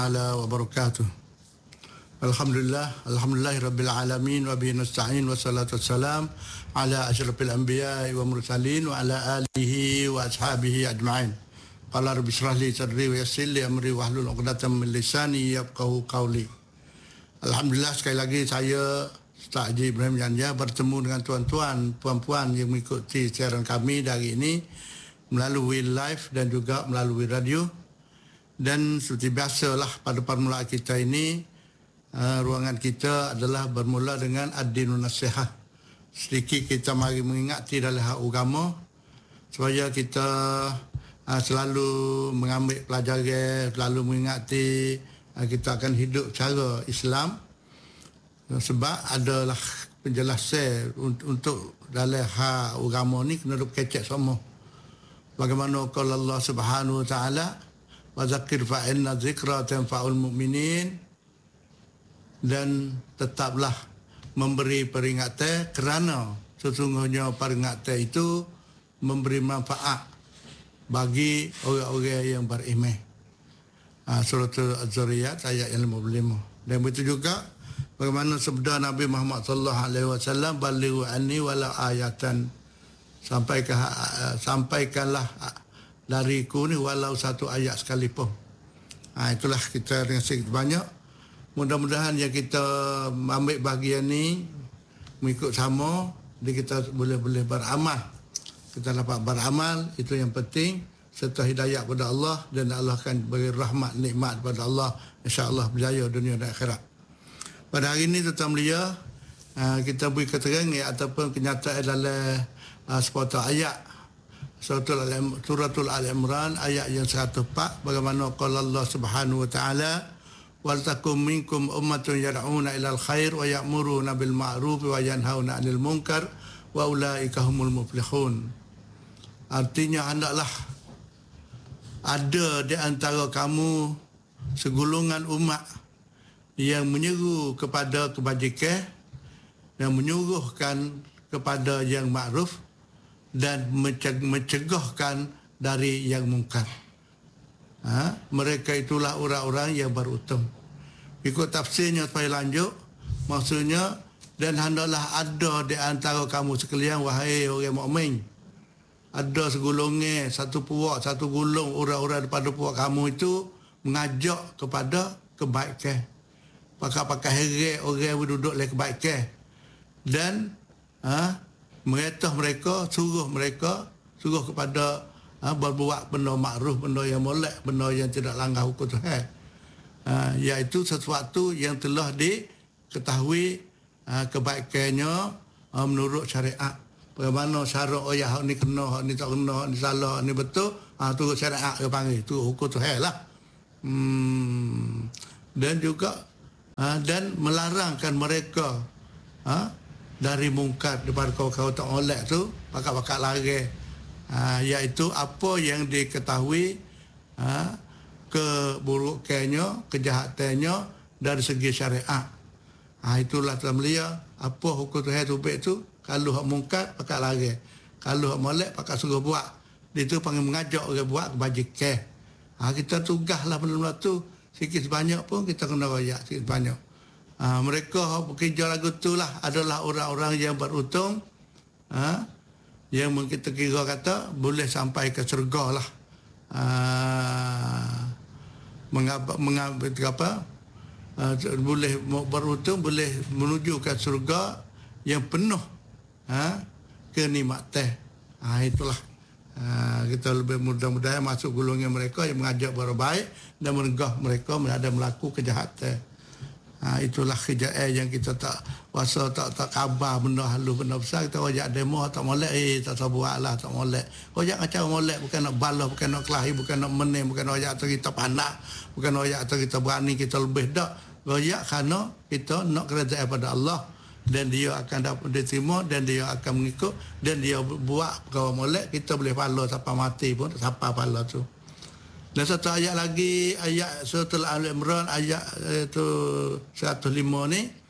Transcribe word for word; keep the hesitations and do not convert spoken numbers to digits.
Ala wa barakatuh. Alhamdulillah, alhamdulillahirabbil alamin wa bihi nasta'in wa salatu wassalam ala asyrafil anbiya'i wa mursalin wa ala alihi wa ashabihi ajma'in. Qala rabbi shrah li sadri wa yassir li amri wa hlul 'uqdatam min lisani yafqahu qawli. Alhamdulillah, sekali lagi saya Ustaz Haji Ibrahim Janja bertemu dengan tuan-tuan, puan-puan yang mengikuti siaran kami dari ini melalui live dan juga melalui radio. Dan seperti biasalah pada permulaan kita ini, uh, ruangan kita adalah bermula dengan ad-dinun nasihah. Sedikit kita mari mengingati dalam hak agama supaya kita uh, selalu mengambil pelajaran, selalu mengingati uh, kita akan hidup cara Islam. Sebab adalah penjelasan untuk dalam hak agama ni kena duk kecek semua. Bagaimana kalau Allah Subhanahu wa taala wa zakir fa inna dzikra tanfa'ul mu'minin, dan tetaplah memberi peringatan kerana sesungguhnya peringatan itu memberi manfaat bagi orang-orang yang beriman. Ha, surah Az-Zariyat ayat yang lima puluh lima. Dan begitu juga bagaimana sabda Nabi Muhammad sallallahu alaihi wasallam, balighu anni wala ayatan, sampaikan sampaikanlah dariku ni walau satu ayat sekalipun. Ha, itulah kita dengan sedikit banyak. Mudah-mudahan yang kita ambil bahagian ni mengikut sama, jadi kita boleh-boleh beramal. Kita dapat beramal, itu yang penting, serta hidayah kepada Allah, dan Allah akan beri rahmat, nikmat kepada Allah. InsyaAllah berjaya dunia dan akhirat. Pada hari ini tuan mulia, kita beri keterangan ataupun kenyataan dalam sepotong ayat Suratul Al-Imran ayat yang seratus empat, bagaimana qala Allah Subhanahu wa taala, wal takum minkum ummatun yad'una ilal khair wa ya'muruna bil ma'ruf wa yanhauna 'anil munkar wa ulaika humul muflihun. Artinya, hendaklah ada di antara kamu segolongan umat yang menyeru kepada kebajikan dan menyuruhkan kepada yang ma'ruf dan mencegahkan dari yang mungkar. Ha? Mereka itulah orang-orang yang beruntung. Ikut tafsirnya supaya lanjut, maksudnya, dan hendaklah ada di antara kamu sekalian, wahai orang mukmin, ada segolongan, satu puak, satu gulung orang-orang daripada puak kamu itu mengajak kepada kebaikan. Pakai-pakai heret orang yang duduk oleh kebaikan, dan ha, meretah mereka, suruh mereka, suruh kepada ha, berbuat benda makruf, benda yang molek, benda yang tidak langgar hukum Tuhan, ha, iaitu sesuatu yang telah diketahui ha, kebaikannya ha, menurut syariat. Bagaimana syarat, oh ya, hak ni kena, hak ni tak kena, hak ni salah, hak ni betul, ha, turut syariat dia panggil, tu hukum Tuhan lah. hmm. Dan juga ha, dan melarangkan mereka ha, dari mungkar, daripada kau-kau tak molek tu, pakat-pakat lari, ha, iaitu apa yang diketahui ha, keburukannya, kejahatannya dari segi syariat. Ha, itulah tuan mulia, apa hukum Tuhan tu baik tu, kalau hak mungkar pakat lari, kalau hak molek pakat suruh buat. Itu panggil mengajak orang buat kebajikan. Ha, kita tugaslah benda-benda tu, sikit sebanyak pun kita kena royak sikit sebanyak. Ha, mereka bekerja lagu itulah adalah orang-orang yang beruntung, ha, yang kita kira kata boleh sampai ke syurga lah. Ha, mengapa, mengapa, apa, ha, boleh beruntung, boleh menuju ke syurga yang penuh ha, kenikmatan. Ha, itulah. Ha, kita lebih mudah-mudahan masuk golongan mereka yang mengajak berbaik dan menegah mereka menghadap melaku kejahatan. Ha, itulah kejayaan yang kita tak rasa, tak tak khabar benda halus, benda besar. Kita wajak demo tak molek, eh tak tahu buat lah, tak molek. Wajak macam molek, bukan nak balas, bukan nak kelahi, bukan nak menem, bukan wajak atau kita panak, bukan wajak atau kita berani, kita lebih dak. Wajak kerana kita nak kerajaan pada Allah, dan dia akan dapat diterima, dan dia akan mengikut, dan dia buat perkara molek, kita boleh pahala sampai mati pun, sampai pahala tu. Dan satu ayat lagi, ayat Surah Al-Imran ayat itu seratus lima ni,